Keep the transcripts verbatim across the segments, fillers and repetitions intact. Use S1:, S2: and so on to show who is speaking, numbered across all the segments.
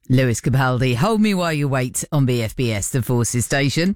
S1: Lewis Capaldi, Hold Me While You Wait on B F B S, the Forces station.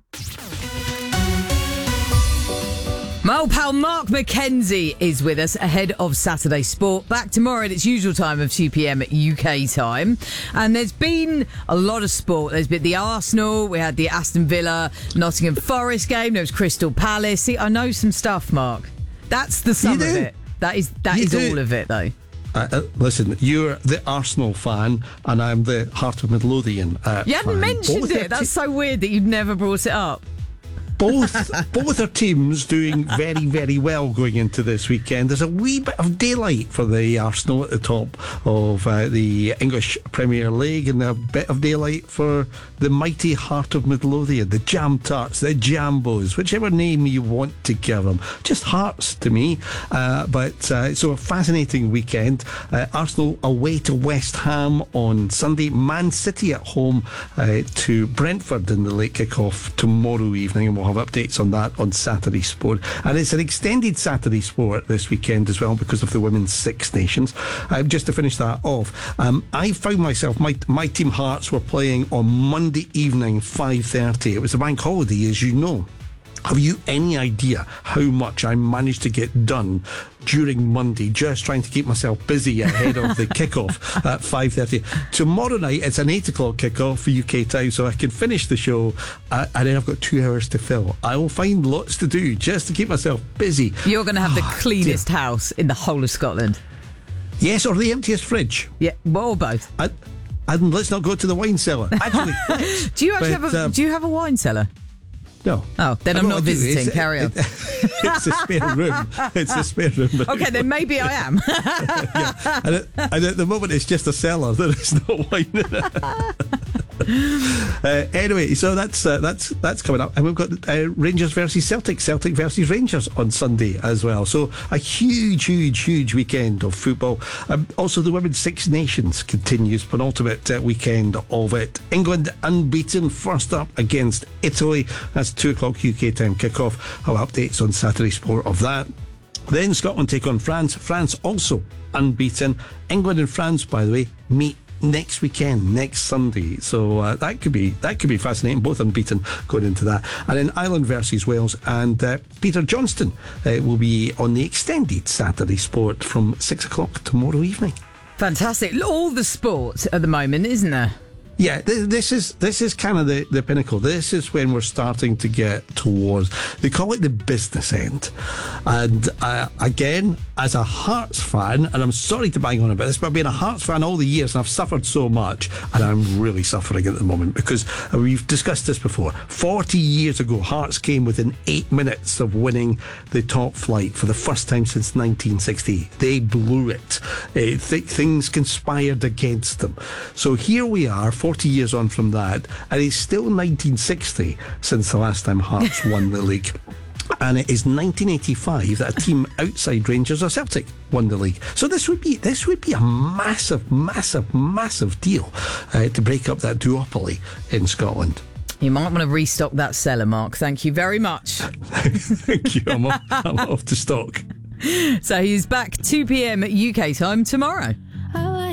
S1: My old pal Mark McKenzie is with us ahead of Saturday Sport. Back tomorrow at its usual time of two p.m. at U K time. And there's been a lot of sport. There's been the Arsenal, we had the Aston Villa, Nottingham Forest game, there was Crystal Palace. See, I know some stuff, Mark. That's the sum of it. That is that
S2: You
S1: is
S2: do.
S1: all of it, though.
S2: Uh, uh, listen, you're the Arsenal fan, and I'm the Heart of Midlothian uh,
S1: You hadn't
S2: fan.
S1: mentioned
S2: Both
S1: it.
S2: are
S1: That's
S2: te-
S1: so weird that you've never brought it up.
S2: both both are teams doing very, very well going into this weekend. There's a wee bit of daylight for the Arsenal at the top of uh, the English Premier League, and a bit of daylight for the mighty Heart of Midlothian, the Jam Tarts, the Jambos, whichever name you want to give them. Just Hearts to me. Uh, but uh, so a fascinating weekend. Uh, Arsenal away to West Ham on Sunday. Man City at home uh, to Brentford in the late kick-off tomorrow evening, and we'll have updates on that on Saturday Sport. And it's an extended Saturday Sport this weekend as well because of the Women's Six Nations. Uh, just to finish that off, um, I found myself, my my team Hearts were playing on Monday evening, five thirty. It was a bank holiday, as you know. Have you any idea how much I managed to get done during Monday, just trying to keep myself busy ahead of the kickoff at five thirty? Tomorrow night, it's an eight o'clock kickoff for U K time, so I can finish the show, uh, and then I've got two hours to fill. I will find lots to do just to keep myself busy.
S1: You're going to have the
S2: Oh,
S1: cleanest
S2: dear.
S1: house in the whole of Scotland.
S2: Yes, or the emptiest fridge.
S1: Yeah, well, or both.
S2: And, and let's not go to the wine cellar. Actually,
S1: Do you actually
S2: But,
S1: have a
S2: um,
S1: Do you have a wine cellar?
S2: no.
S1: Oh, then
S2: I
S1: I'm
S2: know
S1: not
S2: I do.
S1: visiting.
S2: It's-
S1: Carry on.
S2: it- it's a spare room. It's a spare room.
S1: Okay, then maybe I am.
S2: Yeah. And, at, and at the moment, it's just a cellar. There is no wine in it. Uh, anyway, so that's uh, that's that's coming up, and we've got uh, Rangers versus Celtic, Celtic versus Rangers on Sunday as well. So a huge, huge, huge weekend of football. Um, also, the Women's Six Nations continues, penultimate uh, weekend of it. England unbeaten, first up against Italy. That's two o'clock U K time kickoff. I'll have updates on Saturday Sport of that. Then Scotland take on France. France also unbeaten. England and France, by the way, meet next weekend, next Sunday. So uh, that could be that could be fascinating. Both unbeaten going into that. And then Ireland versus Wales, and uh, Peter Johnston uh, will be on the extended Saturday Sport from six o'clock tomorrow evening.
S1: Fantastic. All the sport at the moment, isn't there?
S2: Yeah, th- this is this is kind of the, the pinnacle. This is when we're starting to get towards, they call it the business end. And uh, again, as a Hearts fan, and I'm sorry to bang on about this, but I've been a Hearts fan all the years and I've suffered so much, and I'm really suffering at the moment because uh, we've discussed this before. forty years ago, Hearts came within eight minutes of winning the top flight for the first time since nineteen sixty. They blew it. Uh, th- things conspired against them. So here we are, forty years on from that, and it's still nineteen sixty since the last time Hearts won the league. And it is nineteen eighty-five that a team outside Rangers or Celtic won the league. So this would be this would be a massive, massive, massive deal uh, to break up that duopoly in Scotland.
S1: You might want to restock that cellar, Mark. Thank you very much.
S2: Thank you. I'm off, I'm off to stock.
S1: So he's back two p.m. at U K time tomorrow.